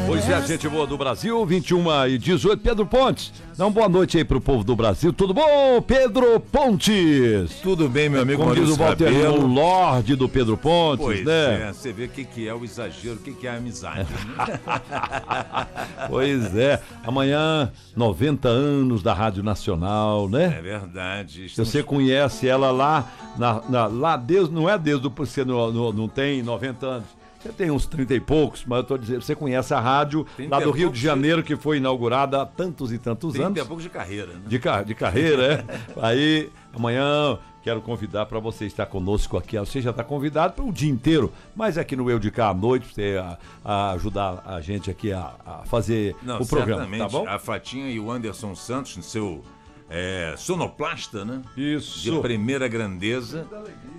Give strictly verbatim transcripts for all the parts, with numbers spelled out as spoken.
Pois é, gente boa do Brasil, vinte e uma e dezoito. Pedro Pontes, dá uma boa noite aí pro povo do Brasil. Tudo bom, Pedro Pontes? Tudo bem, meu amigo Como diz o Walter, o Lorde do Pedro Pontes, pois né? É, você vê o que, que é o exagero, o que, que é a amizade. Né? Pois é, amanhã, noventa anos da Rádio Nacional, né? É verdade. Estamos... Você conhece ela lá, na, na, lá desde, não é desde o você não, não, não tem noventa anos. Você tem uns trinta e poucos, mas eu tô dizendo, você conhece a rádio lá do Rio de Janeiro, que foi inaugurada há tantos e tantos anos. trinta e poucos de carreira, né? De, de carreira, é. Aí, amanhã, quero convidar para você estar conosco aqui. Você já está convidado para o dia inteiro, mas aqui no Eu de Cá à noite, você a, a ajudar a gente aqui a, a fazer Não, o programa, certamente, tá bom? A Fatinha e o Anderson Santos, no seu é, sonoplasta, né? Isso. De primeira grandeza.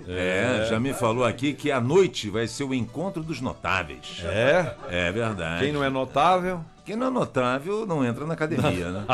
É, já me falou aqui que a noite vai ser o encontro dos notáveis. É? É verdade. Quem não é notável? Quem não é notável não entra na academia, né?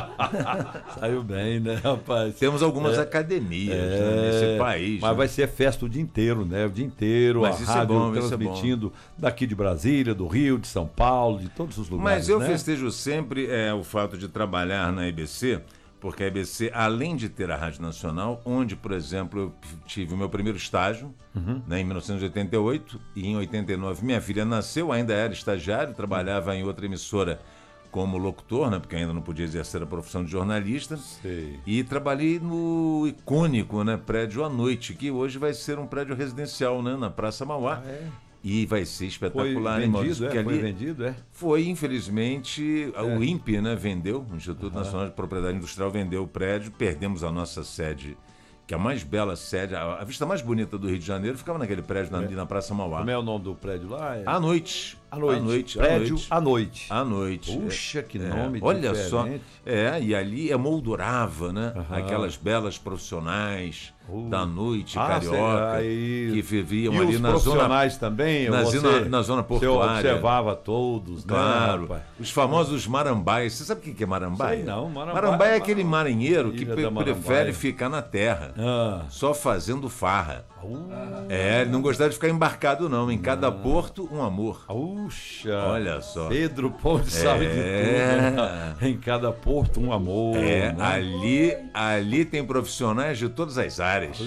Saiu bem, né, rapaz? Temos algumas é. academias é. né, nesse país. Mas né? vai ser festa o dia inteiro, né? O dia inteiro, Mas a isso é rádio bom, isso é transmitindo daqui de Brasília, do Rio, de São Paulo, de todos os lugares. Mas eu né? festejo sempre é, o fato de trabalhar na E B C, porque a E B C, além de ter a Rádio Nacional, onde, por exemplo, eu tive o meu primeiro estágio, uhum. né, em mil novecentos e oitenta e oito, e em oitenta e nove minha filha nasceu, ainda era estagiário, trabalhava uhum. em outra emissora como locutor, né, porque ainda não podia exercer a profissão de jornalista. Sei. E trabalhei no icônico, né, prédio à noite, que hoje vai ser um prédio residencial, né, na Praça Mauá. Ah, é? E vai ser espetacular. Foi vendido, é? Ali... Foi vendido, é? Foi, infelizmente, é. o INPE, né, vendeu, o Instituto uhum. Nacional de Propriedade Industrial vendeu o prédio, perdemos a nossa sede, que é a mais bela sede, a, a vista mais bonita do Rio de Janeiro, ficava naquele prédio na, é. na Praça Mauá. Como é o nome do prédio lá? É... À noite. À noite. À noite. Prédio à noite. À noite. Puxa, que é. nome Olha diferente. só. É, e ali emoldurava, né? Uhum. Aquelas belas profissionais uh. da noite ah, carioca aí... que viviam e ali os na profissionais zona... também? Na, você, zona, na zona portuária. Você observava todos, claro. Né, os famosos marambaias. Você sabe o que é marambaia? Sei não. Marambaia, marambaia é aquele marinheiro que Ilha prefere ficar na terra, ah. só fazendo farra. Uh. É, ele não gostava de ficar embarcado não. Em cada ah. porto, um amor. Puxa. Olha só. Pedro Pontes é. sabe de tudo. Né? Em cada porto, um amor. É, né? ali, ali tem profissionais de todas as áreas.